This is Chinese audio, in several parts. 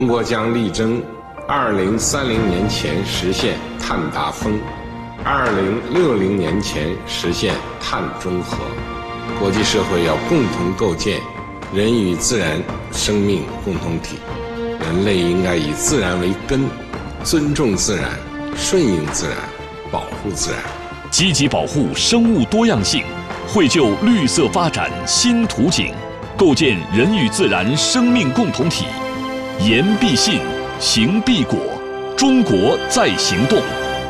中国将力争2030年前实现碳达峰，2060年前实现碳中和。国际社会要共同构建人与自然生命共同体，人类应该以自然为根，尊重自然，顺应自然，保护自然， 积极保护生物多样性，绘就绿色发展新图景，构建人与自然生命共同体。言必信，行必果，中国在行动。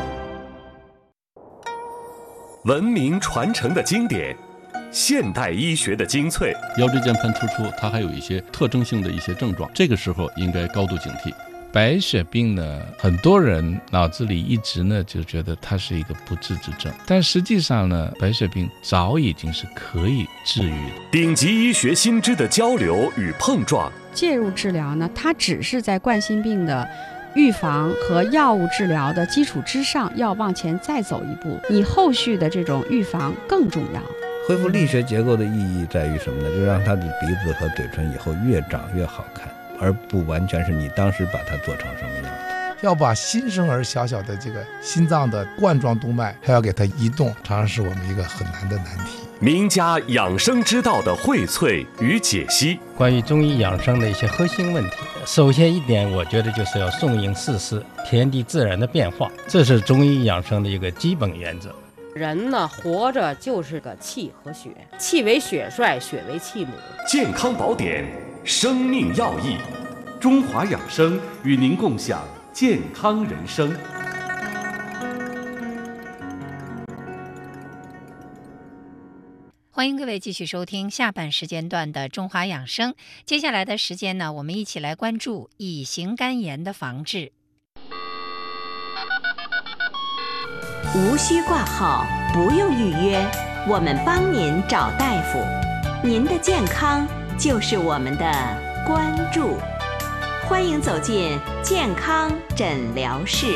文明传承的经典，现代医学的精粹。 腰椎间盘突出它还有一些特征性的一些症状，这个时候应该高度警惕。白血病呢，很多人脑子里一直呢就觉得它是一个不治之症，但实际上呢，白血病早已经是可以治愈的。 顶级医学新知的交流与碰撞， 介入治疗呢，它只是在冠心病的预防和药物治疗的基础之上，要往前再走一步，你后续的这种预防更重要。 恢复力学结构的意义在于什么呢？就让他的鼻子和嘴唇以后越长越好看，而不完全是你当时把它做成什么样的。 要把新生儿小小的这个心脏的冠状动脉还要给它移动，常常是我们一个很难的难题。 名家养生之道的荟萃与解析， 关于中医养生的一些核心问题，首先一点，我觉得就是要顺应四时，天地自然的变化，这是中医养生的一个基本原则。 人呢，活着就是个气和血，气为血帅，血为气母。 健康宝典，生命要义，中华养生与您共享健康人生。 欢迎各位继续收听下半时间段的中华养生。接下来的时间呢，我们一起来关注乙型肝炎的防治。 无需挂号，不用预约，我们帮您找大夫。您的健康就是我们的关注。欢迎走进健康诊疗室。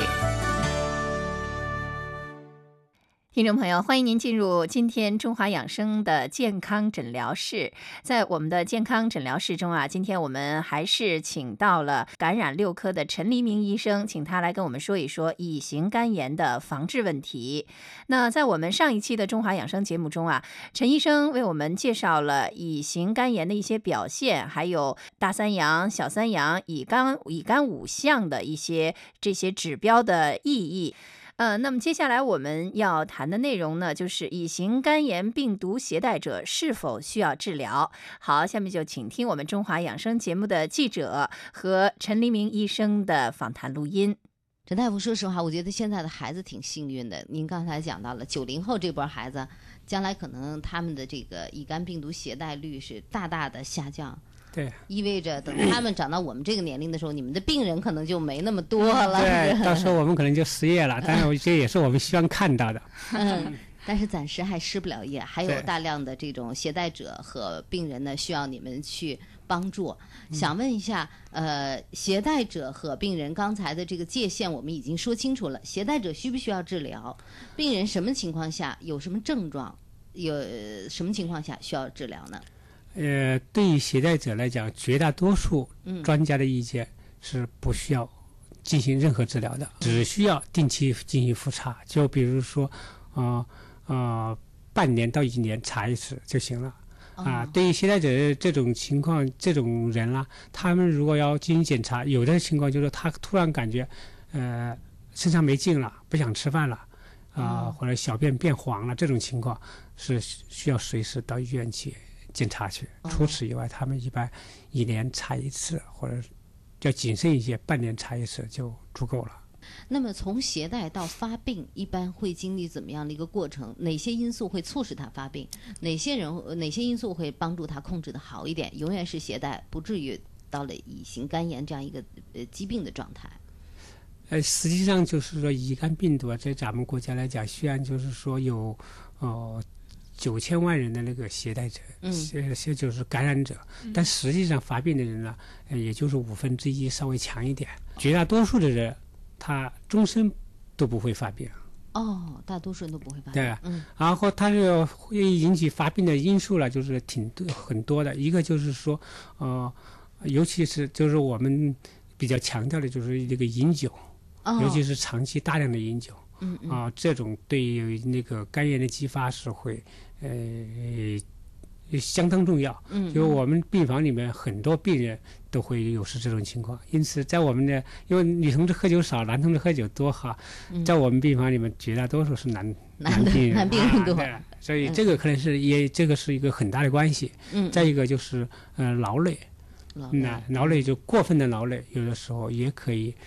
听众朋友，欢迎您进入今天中华养生的健康诊疗室。在我们的健康诊疗室中啊，今天我们还是请到了感染六科的陈黎明医生，请他来跟我们说一说乙型肝炎的防治问题。那在我们上一期的中华养生节目中啊，陈医生为我们介绍了乙型肝炎的一些表现，还有大三阳、小三阳、乙肝五象的一些这些指标的意义。那么接下来我们要谈的内容呢，就是乙型肝炎病毒携带者是否需要治疗。好，下面就请听我们中华养生节目的记者和陈黎明医生的访谈录音。 陈大夫，说实话，我觉得现在的孩子挺幸运的。您刚才讲到了90后这波孩子，将来可能他们的这个乙肝病毒携带率是大大的下降。 对， 意味着等他们长到我们这个年龄的时候，你们的病人可能就没那么多了。 对，到时候我们可能就失业了，但是这也是我们希望看到的。 但是暂时还失不了业，还有大量的这种携带者和病人呢，需要你们去帮助。想问一下，携带者和病人刚才的这个界限我们已经说清楚了，携带者需不需要治疗？病人什么情况下有什么症状？有什么情况下需要治疗呢？ 对于携带者来讲，绝大多数专家的意见是不需要进行任何治疗的，只需要定期进行复查，就比如说半年到1年查一次就行了。对于携带者这种情况，这种人啦，他们如果要进行检查，有的情况就是他突然感觉身上没劲了，不想吃饭了或者小便变黄了，这种情况是需要随时到医院去检查去。除此以外，他们一般1年查一次，或者要谨慎一些，半年查一次就足够了。 那么从携带到发病，一般会经历怎么样的一个过程？哪些因素会促使他发病？哪些因素会帮助他控制的好一点？永远是携带，不至于到了乙型肝炎这样一个疾病的状态。 实际上就是说，乙肝病毒在咱们国家来讲，虽然就是说有9000万人的那个携带者，就是感染者，但实际上发病的人呢，也就是1/5稍微强一点。绝大多数的人，他终身都不会发病。 大多数人都不会发病。 对，然后他是会引起发病的因素了，就是很多的。一个就是说，尤其是就是我们比较强调的就是这个饮酒，尤其是长期大量的饮酒。这种对于那个肝炎的激发是会相当重要。就是我们病房里面很多病人都会有这种情况，因此在我们的，因为女同志喝酒少，男同志喝酒多哈，在我们病房里面绝大多数是男病人多，所以这个可能是这个是一个很大的关系。再一个就是劳累，劳累就过分的劳累，有的时候也可以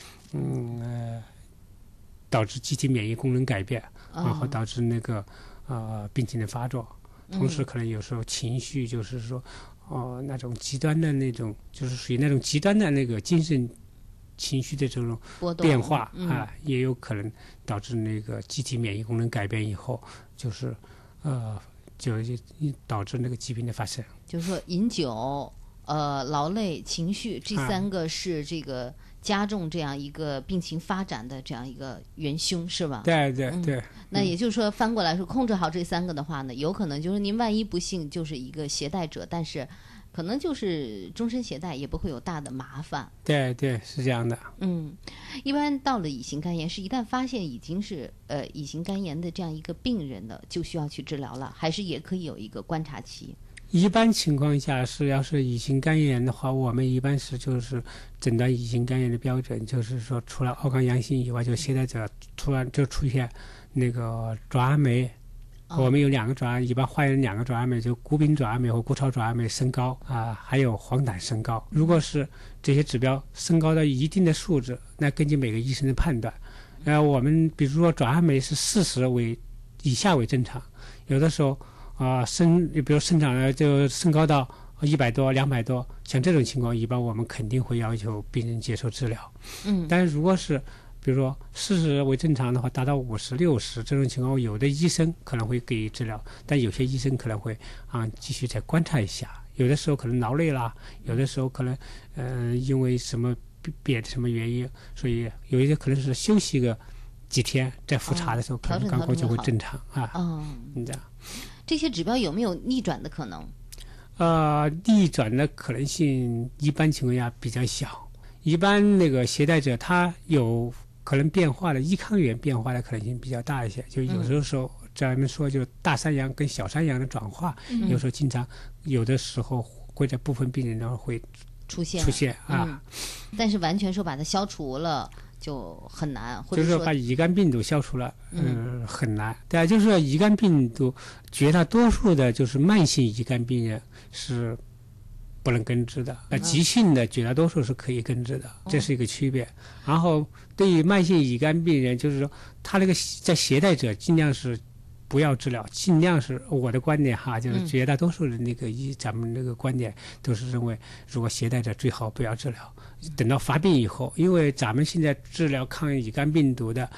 导致机体免疫功能改变，然后导致那个病情的发作。同时可能有时候情绪就是说那种极端的那种，就是属于那种极端的那个精神情绪的这种变化也有可能导致那个机体免疫功能改变以后，就是就导致那个疾病的发生。 就是说饮酒劳累情绪这三个是这个加重这样一个病情发展的这样一个元凶，是吧？ 对。 那也就是说，翻过来说，控制好这三个的话呢，有可能就是您万一不幸就是一个携带者，但是可能就是终身携带，也不会有大的麻烦。 对，是这样的。 一般到了乙型肝炎，是一旦发现已经是乙型肝炎的这样一个病人了，就需要去治疗了，还是也可以有一个观察期？ 一般情况下要是乙型肝炎的话，我们一般就是诊断乙型肝炎的标准，就是说除了奥康阳性以外，就携带者突然就出现那个转氨酶，我们有2个转氨，一般患有2个转氨酶，就谷丙转氨酶和谷超转氨酶升高还有黄疸升高。如果是这些指标升高到一定的数值，那根据每个医生的判断，我们比如说转氨酶是40以下为正常，有的时候比如生长就升高到100多、200多，像这种情况，一般我们肯定会要求病人接受治疗。但是如果是比如说40为正常的话，达到50、60这种情况，有的医生可能会给予治疗，但有些医生可能会继续再观察一下。有的时候可能劳累啦，有的时候可能因为什么别的什么原因，所以有一些可能是休息个几天，在复查的时候可能肝功就会正常这样。 这些指标有没有逆转的可能？ 逆转的可能性一般情况下比较小。一般那个携带者他有可能变化的，胰抗原变化的可能性比较大一些。就有的时候咱们说，就大山羊跟小山羊的转化，有时候经常有的时候会在部分病人中会出现但是完全说把它消除了就很难，或者就是说把乙肝病毒消除了，很难。对，就是说乙肝病毒绝大多数的就是慢性乙肝病人是不能根治的，急性的绝大多数是可以根治的，这是一个区别。然后对于慢性乙肝病人，就是说他那个在携带者尽量是不要治疗，尽量是我的观点就是绝大多数的那个咱们那个观点都是认为，如果携带者最好不要治疗，等到发病以后，因为咱们现在治疗抗乙肝病毒的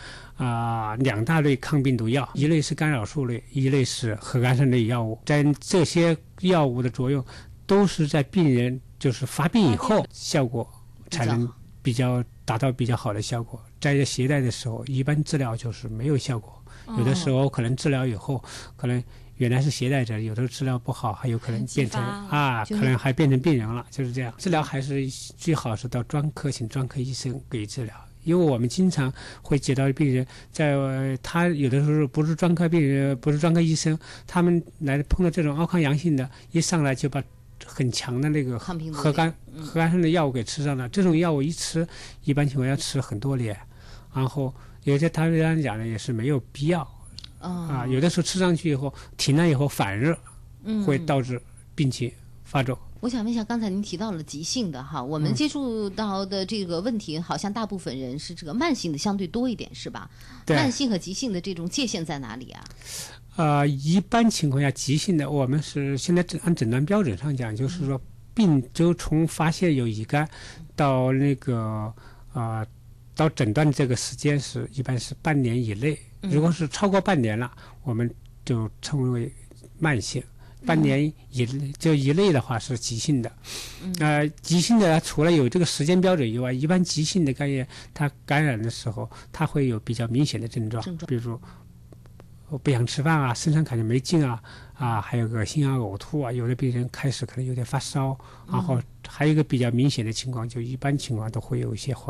2大类抗病毒药，一类是干扰素类，一类是核苷酸类药物，在这些药物的作用都是在病人就是发病以后效果才能达到比较好的效果，在携带的时候一般治疗就是没有效果。有的时候可能治疗以后，可能原来是携带者，有的治疗不好，还有可能变成可能还变成病人了，就是这样。治疗还是最好是到专科请专科医生给予治疗，因为我们经常会接到病人他有的时候不是专科病人，不是专科医生，他们来碰到这种奥康阳性的，一上来就把很强的那个核苷酸的药物给吃上了，这种药物一吃，一般情况下吃很多年，然后有些他们讲的也是没有必要有的时候吃上去以后停了以后反热，会导致病情发作。 我想问一下，刚才您提到了急性的我们接触到的这个问题，好像大部分人是这个慢性的相对多一点，是吧？慢性和急性的这种界限在哪里啊？ 一般情况下，急性的我们是现在按诊断标准上讲，就是说病就从发现有乙肝到那个到诊断这个时间一般是半年以内，如果是超过半年了，我们就称为慢性。半年以内的话是急性的。急性的除了有这个时间标准以外，一般急性的肝炎它感染的时候，它会有比较明显的症状，比如我不想吃饭身上感觉没劲还有恶心啊、呕吐啊，有的病人开始可能有点发烧，然后还有一个比较明显的情况，就一般情况都会有一些